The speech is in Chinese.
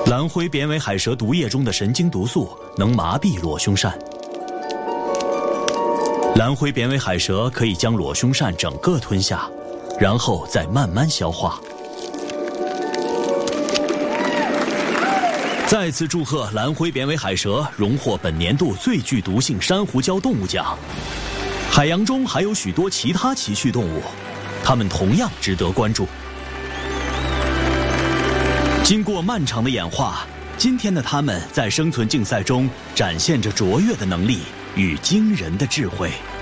蓝灰扁尾海蛇毒液中的神经毒素能麻痹裸胸鳝。蓝灰扁尾海蛇可以将裸胸鳝整个吞下，然后再慢慢消化。再次祝贺蓝灰扁尾海蛇荣获本年度最具毒性珊瑚礁动物奖。海洋中还有许多其他奇趣动物，它们同样值得关注。经过漫长的演化，今天的它们在生存竞赛中展现着卓越的能力与惊人的智慧。